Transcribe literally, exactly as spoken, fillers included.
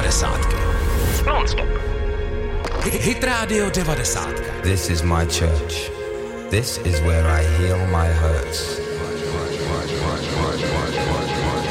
devadesátky. Non-stop. Hit Radio devadesát. This is my church. This is where I heal my hurts.